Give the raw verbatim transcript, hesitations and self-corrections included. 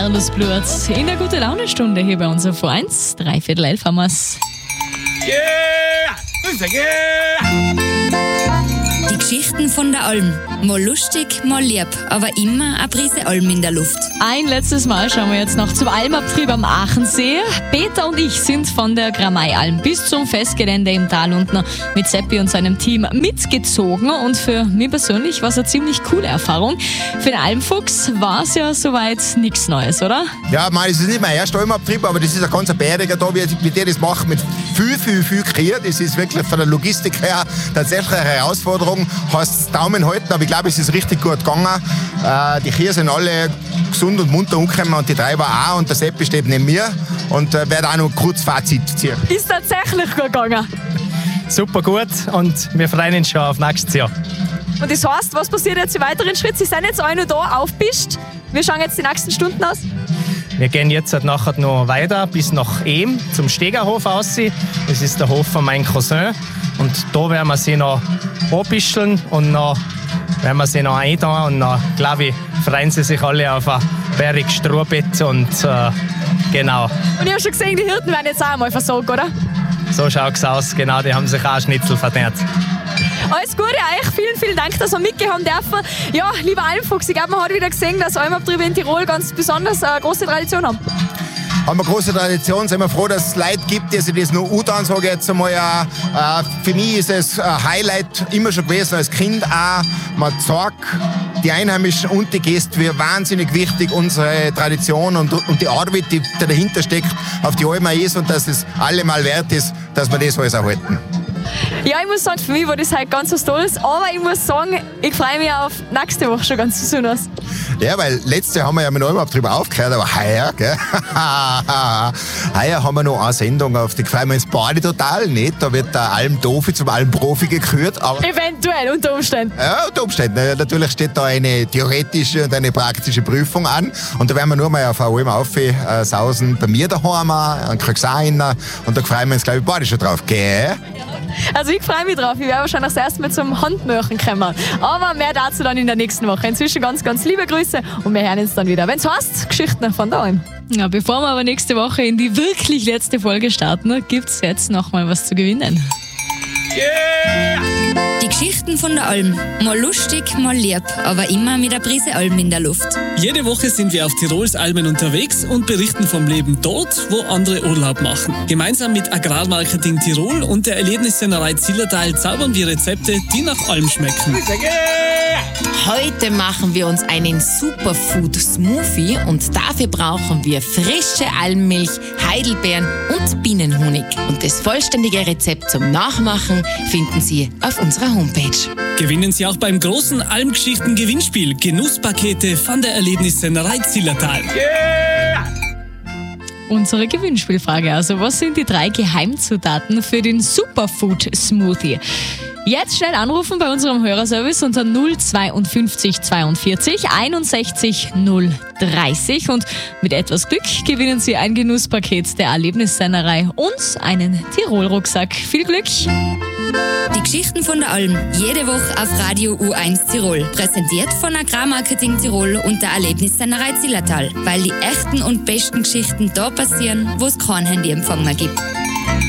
Carlos Blut in der Gute-Laune-Stunde hier bei uns auf V eins. Dreiviertel elf haben wir's. Yeah! Yeah! Die Geschichten von der Alm. Mal lustig, mal lieb, aber immer eine Prise Alm in der Luft. Ein letztes Mal schauen wir jetzt noch zum Almabtrieb am Aachensee. Peter und ich sind von der Gramei-Alm bis zum Festgelände im Tal unten mit Seppi und seinem Team mitgezogen. Und für mich persönlich war es eine ziemlich coole Erfahrung. Für den Almfuchs war es ja soweit nichts Neues, oder? Ja, man, es ist nicht mein erster Almabtrieb, aber das ist ein ganz bäriger da, wie, wie der das macht, mit viel, viel, viel Krier. Das ist wirklich von der Logistik her tatsächlich eine Herausforderung. Hast Daumen halten, aber ich glaube, es ist richtig gut gegangen. Äh, die Kühe sind alle gesund und munter umgekommen und die Treiber auch. Und der Seppi steht neben mir und äh, werde auch noch ein kurzes Fazit ziehen. Ist tatsächlich gut gegangen. Super gut und wir freuen uns schon auf nächstes Jahr. Und das heißt, was passiert jetzt im weiteren Schritt? Sie sind jetzt alle noch da aufgepischt. Wir schauen jetzt die nächsten Stunden aus. Wir gehen jetzt halt nachher noch weiter bis nach Ehm zum Stegerhof aus. Das ist der Hof von meinem Cousin. Und da werden wir sie noch anbischeln und dann werden wir sie noch eintun. Und dann, glaube ich, freuen sie sich alle auf ein bäriges Strohbett. Und äh, genau. Und ich habe schon gesehen, die Hirten werden jetzt auch einmal versorgt, oder? So schaut es aus, genau, die haben sich auch Schnitzel verdient. Alles Gute euch, vielen, vielen Dank, dass wir mitgehen dürfen. Ja, lieber Almfuchs, ich glaube, man hat wieder gesehen, dass Almabtriebe in Tirol ganz besonders eine große Tradition haben. Haben wir große Tradition, sind wir froh, dass es Leute gibt, die sich das noch gut an, sage ich jetzt einmal. Äh, für mich ist es ein Highlight immer schon gewesen, als Kind auch. Man zeigt die Einheimischen und die Gäste, wie wahnsinnig wichtig unsere Tradition und, und die Arbeit, die dahinter steckt, auf die Alm ist und dass es allemal wert ist, dass wir das alles erhalten. Ja, ich muss sagen, für mich war das halt ganz was Tolles, aber ich muss sagen, ich freue mich auf nächste Woche schon ganz besonders. Ja, weil letztes Jahr haben wir ja mit dem Almabtrieb aufgehört, aber heuer, gell? Heuer haben wir noch eine Sendung auf die freuen wir uns beide total nicht. Da wird der Almdofi zum Almprofi gekürt. Aber eventuell, unter Umständen. Ja, unter Umständen. Natürlich steht da eine theoretische und eine praktische Prüfung an. Und da werden wir nur mal auf eine Alm aufsausen. Bei mir daheim, dann kriegst du auch rein. Und da freuen wir uns, glaube ich, beide schon drauf, gell? Also ich freue mich drauf. Ich werde wahrscheinlich das erste Mal zum Handmöchen kommen. Aber mehr dazu dann in der nächsten Woche. Inzwischen ganz, ganz liebe Grüße und wir hören uns dann wieder. Wenn es heißt, Geschichten von der Alm. Ja, bevor wir aber nächste Woche in die wirklich letzte Folge starten, gibt es jetzt noch mal was zu gewinnen. Yeah! Die Geschichten von der Alm. Mal lustig, mal lieb, aber immer mit einer Prise Alm in der Luft. Jede Woche sind wir auf Tirols Almen unterwegs und berichten vom Leben dort, wo andere Urlaub machen. Gemeinsam mit Agrarmarketing Tirol und der Erlebnissennerei Zillertal zaubern wir Rezepte, die nach Alm schmecken. Heute machen wir uns einen Superfood-Smoothie und dafür brauchen wir frische Almmilch, Heidelbeeren und Bienenhonig. Und das vollständige Rezept zum Nachmachen finden Sie auf unserer Homepage. Gewinnen Sie auch beim großen Almgeschichten-Gewinnspiel Genusspakete von der Erlebnissennerei Zillertal. Yeah! Unsere Gewinnspielfrage also, was sind die drei Geheimzutaten für den Superfood-Smoothie? Jetzt schnell anrufen bei unserem Hörerservice unter null zweiundfünfzig zweiundvierzig einundsechzig null dreißig und mit etwas Glück gewinnen Sie ein Genusspaket der Erlebnissennerei und einen Tirol-Rucksack. Viel Glück! Die Geschichten von der Alm. Jede Woche auf Radio U eins Tirol. Präsentiert von Agrarmarketing Tirol und der Erlebnissennerei Zillertal. Weil die echten und besten Geschichten da passieren, wo es kein Handyempfang mehr gibt.